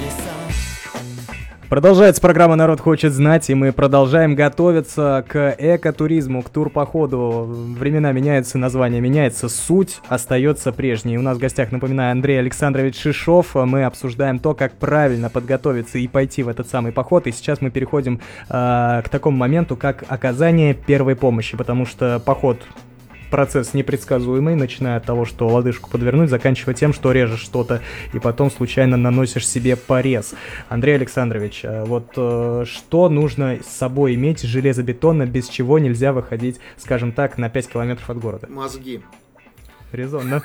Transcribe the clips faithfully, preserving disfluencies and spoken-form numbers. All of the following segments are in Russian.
Продолжается программа «Народ хочет знать», и мы продолжаем готовиться к экотуризму, к турпоходу. Времена меняются, название меняется, суть остается прежней. У нас в гостях, напоминаю, Андрей Александрович Шишов. Мы обсуждаем то, как правильно подготовиться и пойти в этот самый поход. И сейчас мы переходим э, к такому моменту, как оказание первой помощи, потому что поход... Процесс непредсказуемый, начиная от того, что лодыжку подвернуть, заканчивая тем, что режешь что-то и потом случайно наносишь себе порез. Андрей Александрович, вот э, что нужно с собой иметь железобетонно, без чего нельзя выходить, скажем так, на пять километров от города? Мозги. Резонно.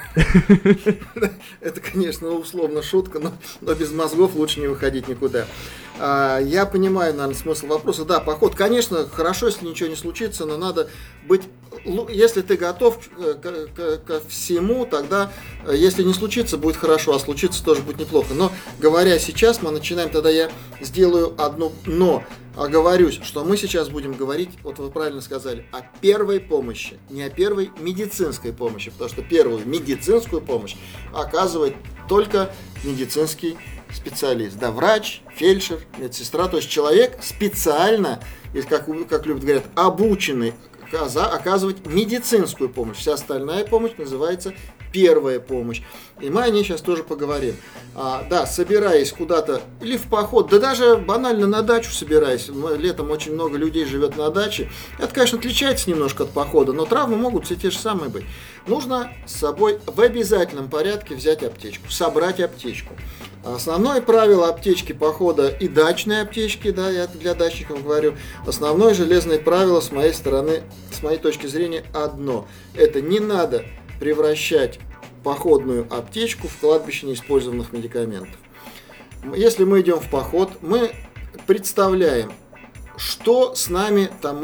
Это, конечно, условно шутка, но, но без мозгов лучше не выходить никуда. А, я понимаю, наверное, смысл вопроса. Да, поход, конечно, хорошо, если ничего не случится, но надо быть... Если ты готов к, к, ко всему, тогда, если не случится, будет хорошо, а случится тоже будет неплохо. Но, говоря сейчас, мы начинаем, тогда я сделаю одно «но». Оговорюсь, что мы сейчас будем говорить, вот вы правильно сказали, о первой помощи, не о первой медицинской помощи, потому что первую медицинскую помощь оказывает только медицинский специалист, да, врач, фельдшер, медсестра, то есть человек специально, или как, как любят говорят, обученный оказывать медицинскую помощь. Вся остальная помощь называется первая помощь. И мы о ней сейчас тоже поговорим. А, да, собираясь куда-то или в поход, да даже банально на дачу собираясь. Летом очень много людей живет на даче. Это, конечно, отличается немножко от похода, но травмы могут все те же самые быть. Нужно с собой в обязательном порядке взять аптечку, собрать аптечку. Основное правило аптечки похода и дачной аптечки, да, я для дачников говорю, основное железное правило с моей стороны, с моей точки зрения, одно. Это не надо превращать походную аптечку в кладбище неиспользованных медикаментов. Если мы идем в поход, мы представляем, что с нами там